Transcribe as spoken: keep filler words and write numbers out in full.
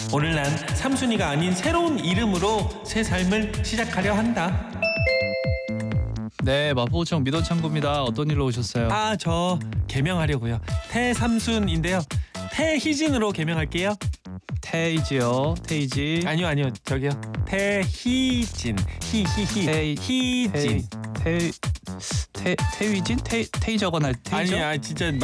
오늘 난 삼순이가 아닌 새로운 이름으로 새 삶을 시작하려 한다. 네, 마포구청 미도창구입니다. 어떤 일로 오셨어요? 아, 저 개명하려고요. 태삼순인데요. 태희진으로 개명할게요. 태이지요. 태이지. 아니요, 아니요. 저기요. 태희진. 히히히. 태이- 희진. 태 태 태위진? 태 테이저건 할 테이저? 아니야, 진짜